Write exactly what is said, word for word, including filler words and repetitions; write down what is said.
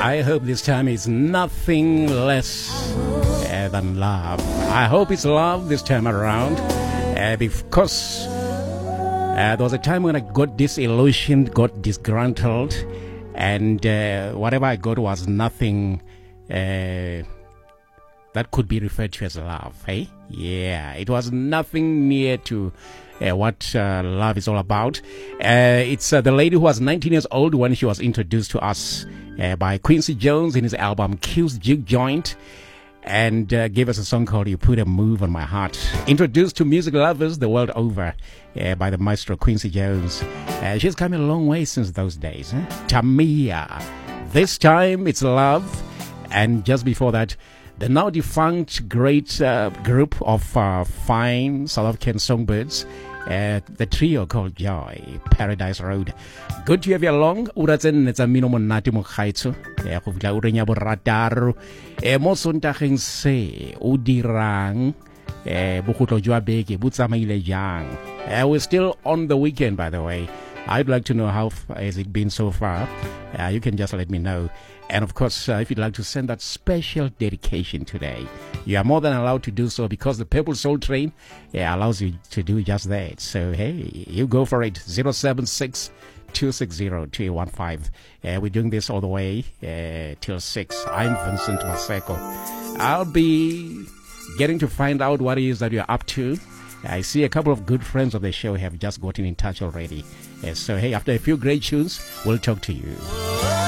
I hope this time is nothing less uh, than love. I hope it's love this time around, uh, because uh, there was a time when I got disillusioned, got disgruntled, and uh, whatever I got was nothing uh, that could be referred to as love. Hey, yeah, it was nothing near to Uh, what uh, love is all about. Uh, it's uh, the lady who was nineteen years old when she was introduced to us uh, by Quincy Jones in his album Q's Juke Joint, and uh, gave us a song called You Put a Move on My Heart. Introduced to music lovers the world over uh, by the maestro Quincy Jones. Uh, she's come a long way since those days. Huh? Tamia. This time it's love. And just before that, the now defunct great uh, group of uh, fine South African songbirds, uh, the trio called Joy, Paradise Road. Good to have you along. Uratzen netsa mino monate mo khaitso ya go fitla ure nya bo rataro e mo sontageng se o dirang eh bogotlo jwa beke bo tsamaile jang. We're still on the weekend, by the way. I'd like to know how far has it been so far. Uh, you can just let me know. And of course, uh, if you'd like to send that special dedication today, you are more than allowed to do so, because the Purple Soul Train yeah, allows you to do just that. So, hey, you go for it. zero seven six, two six zero, two eight one five. Uh, we're doing this all the way uh, till six. I'm Vincent Maseko. I'll be getting to find out what it is that you're up to. I see a couple of good friends of the show have just gotten in touch already. Uh, so, hey, after a few great tunes, we'll talk to you.